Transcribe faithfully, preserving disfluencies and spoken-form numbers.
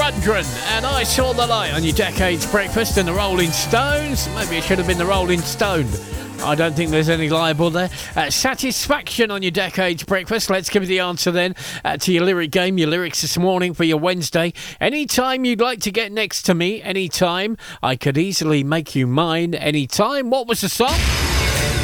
Rundgren and I Saw the Light on your Decades Breakfast, and the Rolling Stones. Maybe it should have been the Rolling Stone. I don't think there's any libel there. Uh, Satisfaction on your Decades Breakfast. Let's give you the answer then uh, to your lyric game, your lyrics this morning for your Wednesday. Anytime you'd like to get next to me, anytime I could easily make you mine, anytime. What was the song?